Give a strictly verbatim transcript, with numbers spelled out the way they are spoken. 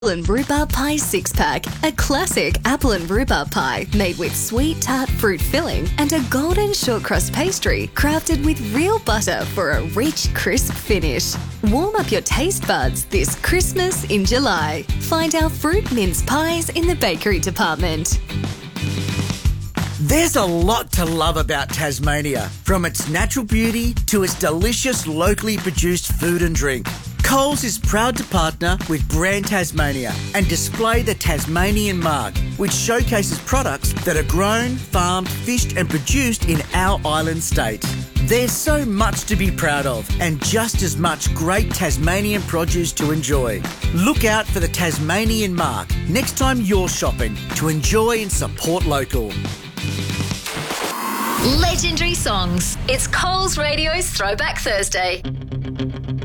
Apple and rhubarb pie six-pack, a classic apple and rhubarb pie made with sweet tart fruit filling and a golden short crust pastry crafted with real butter for a rich, crisp finish. Warm up your taste buds this Christmas in July. Find our fruit mince pies in the bakery department. There's a lot to love about Tasmania, from its natural beauty to its delicious locally produced food and drink. Coles is proud to partner with Brand Tasmania and display the Tasmanian mark, which showcases products that are grown, farmed, fished and produced in our island state. There's so much to be proud of and just as much great Tasmanian produce to enjoy. Look out for the Tasmanian mark next time you're shopping to enjoy and support local. Legendary songs. It's Coles Radio's Throwback Thursday.